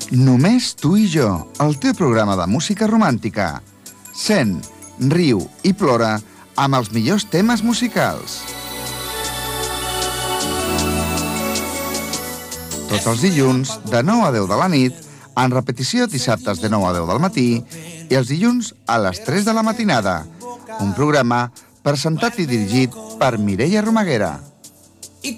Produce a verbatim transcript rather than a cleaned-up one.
Només tu i jo, el teu programa de música romàntica. Sent, riu i plora amb els millors temes musicals. Tots els dilluns, de nou a deu de la nit, en repetició dissabtes de nou a deu del matí i els dilluns a les tres de la matinada. Un programa presentat i dirigit per Mireia Romaguera.